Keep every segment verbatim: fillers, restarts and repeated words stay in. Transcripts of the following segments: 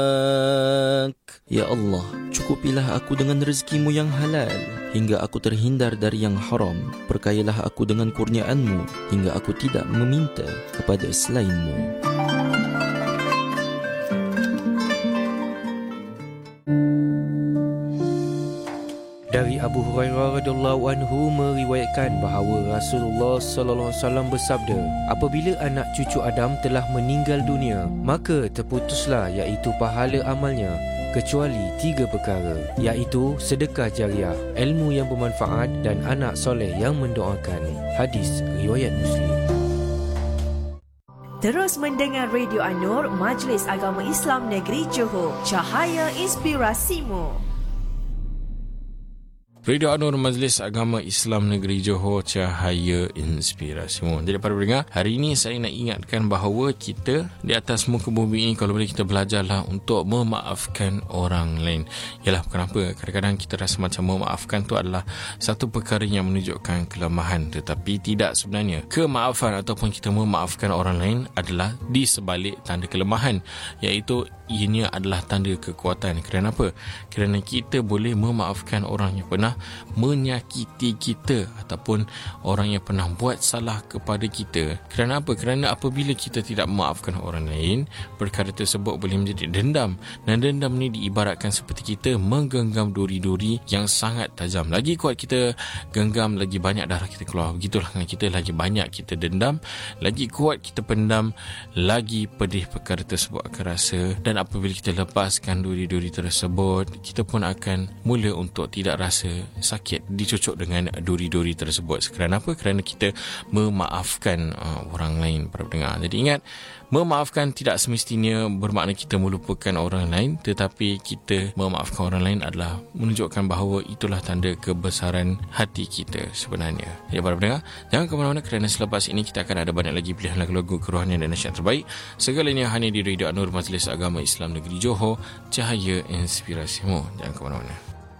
Ya Allah, cukupilah aku dengan rezekimu yang halal hingga aku terhindar dari yang haram. Perkayalah aku dengan kurniaanmu hingga aku tidak meminta kepada selainmu. Dari Abu Hurairah radhiyallahu anhu meriwayatkan bahawa Rasulullah sallallahu alaihi wasallam bersabda, apabila anak cucu Adam telah meninggal dunia, maka terputuslah iaitu pahala amalnya, kecuali tiga perkara, iaitu sedekah jariah, ilmu yang bermanfaat dan anak soleh yang mendoakan. Hadis riwayat Muslim. Terus mendengar Radio An-Nur, Majlis Agama Islam Negeri Johor, cahaya inspirasimu. Radio An-Nur, Majlis Agama Islam Negeri Johor, cahaya inspirasimu. Jadi para pendengar, hari ini saya nak ingatkan bahawa kita di atas muka bumi ini, kalau boleh kita belajarlah untuk memaafkan orang lain. Yalah, kenapa? Kadang-kadang kita rasa macam memaafkan tu adalah satu perkara yang menunjukkan kelemahan, tetapi tidak sebenarnya. Kemaafan ataupun kita memaafkan orang lain adalah di sebalik tanda kelemahan, iaitu ianya adalah tanda kekuatan. Kerana apa? Kerana kita boleh memaafkan orang yang pernah menyakiti kita ataupun orang yang pernah buat salah kepada kita. Kerana apa? Kerana apabila kita tidak memaafkan orang lain, perkara tersebut boleh menjadi dendam, dan dendam ni diibaratkan seperti kita menggenggam duri-duri yang sangat tajam. Lagi kuat kita genggam, lagi banyak darah kita keluar. Begitulah dengan kita, lagi banyak kita dendam, lagi kuat kita pendam, lagi pedih perkara tersebut akan rasa. Dan apabila kita lepaskan duri-duri tersebut, kita pun akan mula untuk tidak rasa sakit dicucuk dengan duri-duri tersebut. Kerana apa? Kerana kita memaafkan uh, orang lain, para pendengar. Jadi ingat, memaafkan tidak semestinya bermakna kita melupakan orang lain, tetapi kita memaafkan orang lain adalah menunjukkan bahawa itulah tanda kebesaran hati kita sebenarnya. Jadi para pendengar, jangan ke mana-mana, kerana selepas ini kita akan ada banyak lagi pilihan lagu-lagu kerohanian dan nasihat terbaik. Segalanya hanya di Radio An-Nur, Majlis Agama Islam Negeri Johor, cahaya inspirasimu. Jangan ke mana-mana.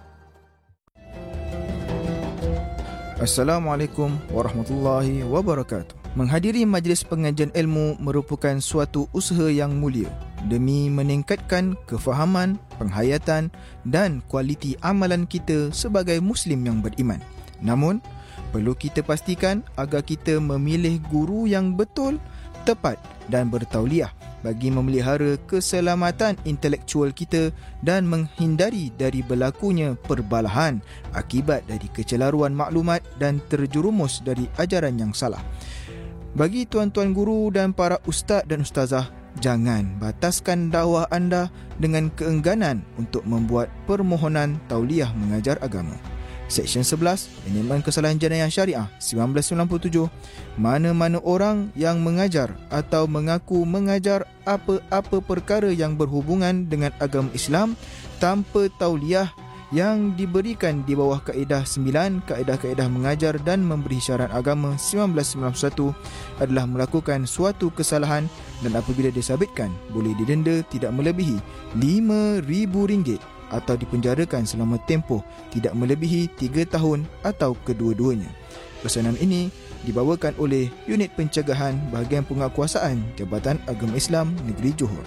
Assalamualaikum warahmatullahi wabarakatuh. Menghadiri majlis pengajian ilmu merupakan suatu usaha yang mulia demi meningkatkan kefahaman, penghayatan dan kualiti amalan kita sebagai Muslim yang beriman. Namun, perlu kita pastikan agar kita memilih guru yang betul, tepat dan bertauliah bagi memelihara keselamatan intelektual kita dan menghindari dari berlakunya perbalahan akibat dari kecelaruan maklumat dan terjerumus dari ajaran yang salah. Bagi tuan-tuan guru dan para ustaz dan ustazah, jangan bataskan dakwah anda dengan keengganan untuk membuat permohonan tauliah mengajar agama. Seksyen sebelas, Manajemen Kesalahan Jenayah Syariah seribu sembilan ratus sembilan puluh tujuh, mana-mana orang yang mengajar atau mengaku mengajar apa-apa perkara yang berhubungan dengan agama Islam tanpa tauliah yang diberikan di bawah kaedah sembilan Kaedah-kaedah Mengajar dan Memberi Syarat Agama seribu sembilan ratus sembilan puluh satu adalah melakukan suatu kesalahan, dan apabila disabitkan boleh didenda tidak melebihi lima ribu ringgit atau dipenjarakan selama tempoh tidak melebihi tiga tahun atau kedua-duanya. Pesanan ini dibawakan oleh Unit Pencegahan Bahagian Penguatkuasaan Jabatan Agama Islam Negeri Johor.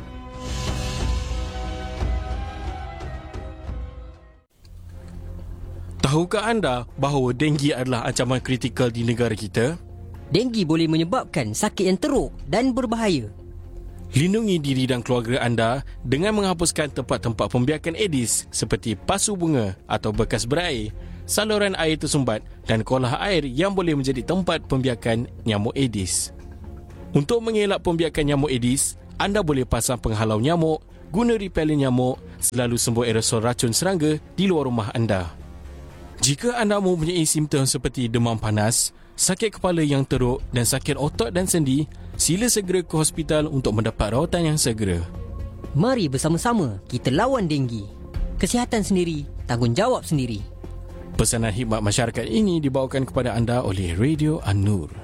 Tahukah anda bahawa denggi adalah ancaman kritikal di negara kita? Denggi boleh menyebabkan sakit yang teruk dan berbahaya. Lindungi diri dan keluarga anda dengan menghapuskan tempat-tempat pembiakan Aedes seperti pasu bunga atau bekas berair, saluran air tersumbat dan kolah air yang boleh menjadi tempat pembiakan nyamuk Aedes. Untuk mengelak pembiakan nyamuk Aedes, anda boleh pasang penghalau nyamuk, guna repellent nyamuk, selalu sembuh aerosol racun serangga di luar rumah anda. Jika anda mempunyai simptom seperti demam panas, sakit kepala yang teruk dan sakit otot dan sendi, sila segera ke hospital untuk mendapat rawatan yang segera. Mari bersama-sama kita lawan denggi. Kesihatan sendiri, tanggungjawab sendiri. Pesanan khidmat masyarakat ini dibawakan kepada anda oleh Radio An-Nur.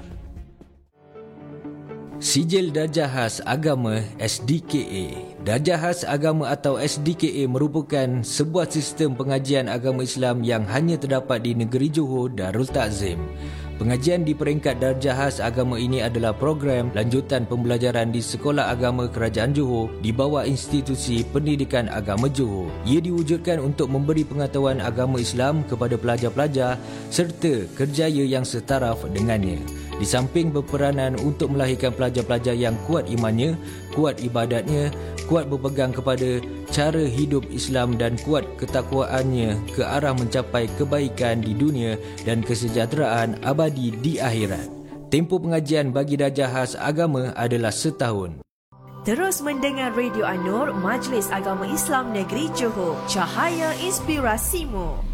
Sijil Darjah Khas Agama S D K A. Darjah Khas Agama atau S D K A merupakan sebuah sistem pengajian agama Islam yang hanya terdapat di negeri Johor Darul Ta'zim. Pengajian di peringkat darjah khas agama ini adalah program lanjutan pembelajaran di Sekolah Agama Kerajaan Johor di bawah Institusi Pendidikan Agama Johor. Ia diwujudkan untuk memberi pengetahuan agama Islam kepada pelajar-pelajar serta kerjaya yang setaraf dengannya. Di samping berperanan untuk melahirkan pelajar-pelajar yang kuat imannya, kuat ibadatnya, kuat berpegang kepada cara hidup Islam dan kuat ketakwaannya ke arah mencapai kebaikan di dunia dan kesejahteraan abadi di akhirat. Tempoh pengajian bagi darjah khas agama adalah setahun. Terus mendengar Radio An-Nur, Majlis Agama Islam Negeri Johor, Cahaya Inspirasimu.